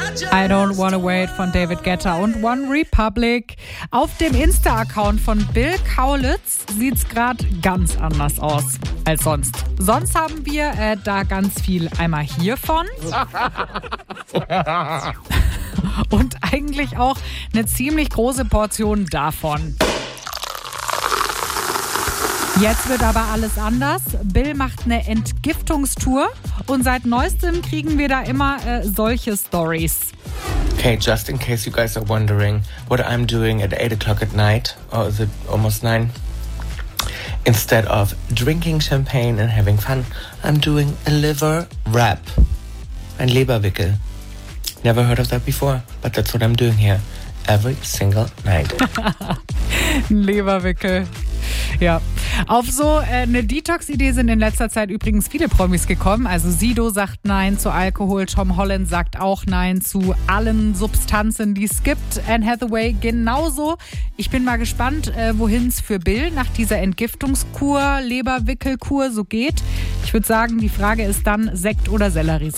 I Don't Wanna Wait von David Guetta und One Republic. Auf dem Insta-Account von Bill Kaulitz sieht's gerade ganz anders aus als sonst. Sonst haben wir da ganz viel einmal hiervon und eigentlich auch eine ziemlich große Portion davon. Jetzt wird aber alles anders. Bill macht eine Entgiftungstour und seit neuestem kriegen wir da immer solche Stories. Okay, just in case you guys are wondering what I'm doing at 8 o'clock at night, or is it almost 9? Instead of drinking champagne and having fun, I'm doing a liver wrap. Ein Leberwickel. Never heard of that before, but that's what I'm doing here every single night. Ein Leberwickel. Ja, auf so eine Detox-Idee sind in letzter Zeit übrigens viele Promis gekommen. Also Sido sagt Nein zu Alkohol, Tom Holland sagt auch Nein zu allen Substanzen, die es gibt. Anne Hathaway genauso. Ich bin mal gespannt, wohin es für Bill nach dieser Entgiftungskur, Leberwickelkur so geht. Ich würde sagen, die Frage ist dann Sekt oder Sellerie.